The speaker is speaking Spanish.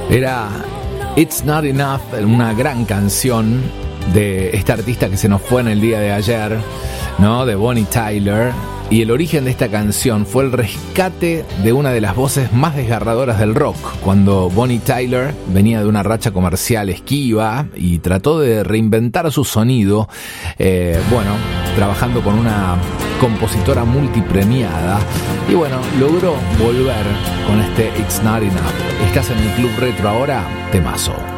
Era It's Not Enough, una gran canción de esta artista que se nos fue en el día de ayer, ¿no? De Bonnie Tyler. Y el origen de esta canción fue el rescate de una de las voces más desgarradoras del rock, cuando Bonnie Tyler venía de una racha comercial esquiva y trató de reinventar su sonido, trabajando con una compositora multipremiada, y logró volver con este It's Not Enough. Estás en el Club Retro ahora, temazo.